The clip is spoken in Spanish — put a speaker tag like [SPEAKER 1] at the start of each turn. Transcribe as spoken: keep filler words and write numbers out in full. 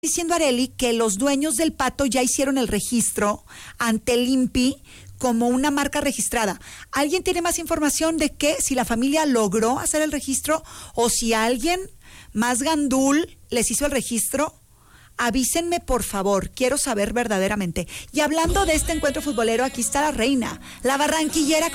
[SPEAKER 1] Diciendo Arely que los dueños del Pato ya hicieron el registro ante el I N P I como una marca registrada. ¿Alguien tiene más información de que si la familia logró hacer el registro o si alguien más gandul les hizo el registro? Avísenme, por favor, quiero saber verdaderamente. Y hablando de este encuentro futbolero, aquí está la reina, la barranquillera